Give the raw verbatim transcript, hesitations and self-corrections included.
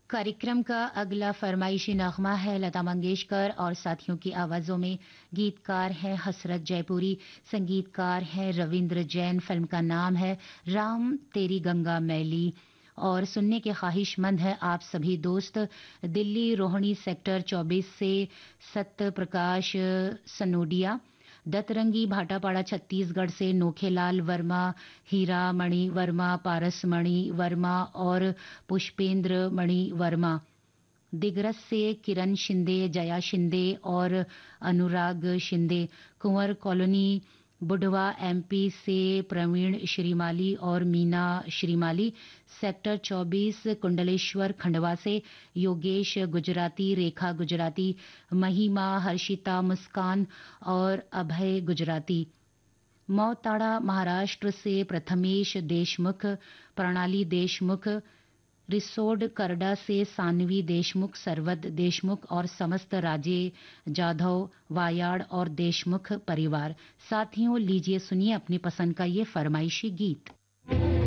कार्यक्रम का अगला फरमाइशी नगमा है लता मंगेशकर और साथियों की आवाजों में। गीतकार है हसरत जयपुरी, संगीतकार है रविंद्र जैन। फिल्म का नाम है राम तेरी गंगा मैली। और सुनने के ख्वाहिशमंद है आप सभी दोस्त दिल्ली रोहिणी सेक्टर चौबीस से सत्य प्रकाश सनोडिया, दतरंगी भाटापाड़ा छत्तीसगढ़ से नोखेलाल वर्मा, हीरा मणि वर्मा, पारस मणि वर्मा और पुष्पेंद्र मणि वर्मा, दिग्रस से किरण शिंदे, जया शिंदे और अनुराग शिंदे, कुंवर कॉलोनी बुढ़वा एमपी से प्रवीण श्रीमाली और मीना श्रीमाली, सेक्टर चौबीस कुंडलेश्वर खंडवा से योगेश गुजराती, रेखा गुजराती, महिमा, हर्षिता, मुस्कान और अभय गुजराती, मौताड़ा महाराष्ट्र से प्रथमेश देशमुख, प्रणाली देशमुख, रिसोड करडा से सानवी देशमुख, सरवद देशमुख और समस्त राजे जाधव, वायाड़ और देशमुख परिवार। साथियों लीजिए सुनिए अपनी पसंद का ये फरमाइशी गीत।